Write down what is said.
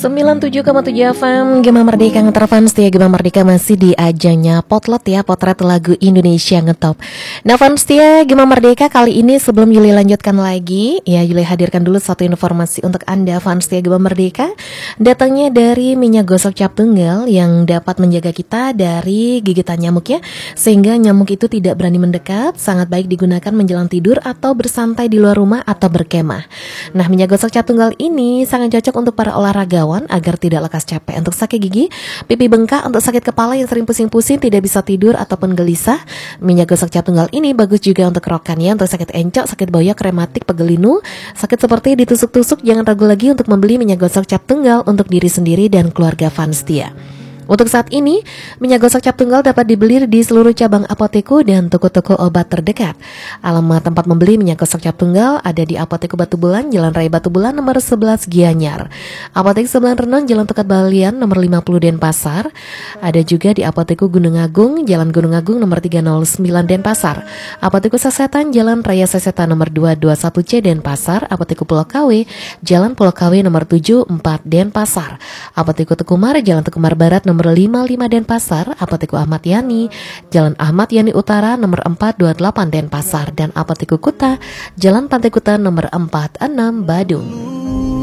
97,7 FM Gema Merdeka ngeterfan setia Gema Merdeka masih di ajangnya Potlot ya, Potret Lagu Indonesia Ngetop. Nah fans setia Gema Merdeka, kali ini sebelum Yuli lanjutkan lagi ya, Yuli hadirkan dulu satu informasi untuk Anda fans setia Gema Merdeka. Datangnya dari minyak gosok cap tunggal yang dapat menjaga kita dari gigitan nyamuk ya, sehingga nyamuk itu tidak berani mendekat. Sangat baik digunakan menjelang tidur atau bersantai di luar rumah atau berkemah. Nah minyak gosok cap tunggal ini sangat cocok untuk para olahraga agar tidak lekas capek. Untuk sakit gigi, pipi bengkak, untuk sakit kepala yang sering pusing-pusing, tidak bisa tidur ataupun gelisah, minyak gosok cap tunggal ini bagus juga untuk kerokan ya. Untuk sakit encok, sakit boyok, rematik, pegel linu, sakit seperti ditusuk-tusuk, jangan ragu lagi untuk membeli minyak gosok cap tunggal untuk diri sendiri dan keluarga fans setia. Untuk saat ini, minyak gosok cap tunggal dapat dibeli di seluruh cabang apoteku dan toko-toko obat terdekat. Alamat tempat membeli minyak gosok cap tunggal ada di Apoteku Batu Bulan, Jalan Raya Batu Bulan nomor 11 Gianyar. Apoteku Sebelah Renon, Jalan Tukat Balian nomor 50 Denpasar. Ada juga di Apoteku Gunung Agung, Jalan Gunung Agung nomor 309 Denpasar. Apoteku Sasetan, Jalan Raya Sasetan nomor 221C Denpasar. Apoteku Pulau KW, Jalan Pulau KW nomor 74 Denpasar. Apoteku Tekumar, Jalan Tekumar Barat nomor 55 Denpasar. Apoteku Ahmad Yani, Jalan Ahmad Yani Utara nomor 428 Denpasar. Dan Apoteku Kuta, Jalan Pantai Kuta nomor 46 Badung.